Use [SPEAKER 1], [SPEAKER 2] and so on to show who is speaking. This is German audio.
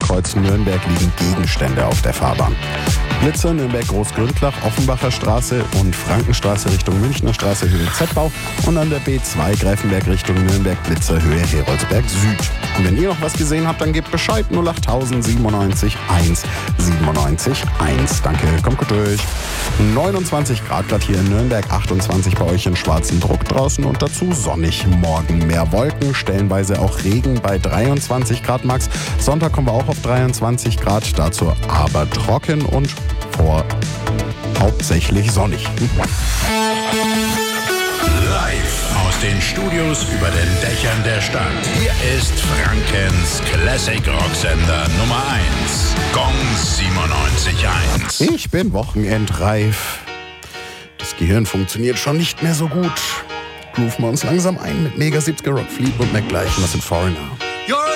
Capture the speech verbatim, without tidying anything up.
[SPEAKER 1] Kreuz Nürnberg liegen Gegenstände auf der Fahrbahn. Blitzer Nürnberg Großgründlach, Offenbacher Straße und Frankenstraße Richtung Münchner Straße Höhe Z-Bau und an der B zwei Greifenberg Richtung Nürnberg Blitzer Höhe Heroldsberg Süd. Und wenn ihr noch was gesehen habt, dann gebt Bescheid. null acht siebenundneunzig eins siebenundneunzig eins. Danke, kommt gut durch. neunundzwanzig Grad gerade hier in Nürnberg, achtundzwanzig bei euch in schwarzen Druck draußen und dazu sonnig. Morgen mehr Wolken, stellenweise auch Regen bei dreiundzwanzig Grad max. Sonntag kommen wir auch auf dreiundzwanzig Grad, dazu aber trocken und vor hauptsächlich sonnig.
[SPEAKER 2] Live aus den Studios über den Dächern der Stadt. Hier ist Frankens Classic Rocksender Nummer eins. Gong siebenundneunzig eins.
[SPEAKER 1] Ich bin wochenendreif. Das Gehirn funktioniert schon nicht mehr so gut. Rufen wir uns langsam ein mit Mega siebziger Rock, Fleetwood Mac gleich und das sind Foreigner.
[SPEAKER 3] You're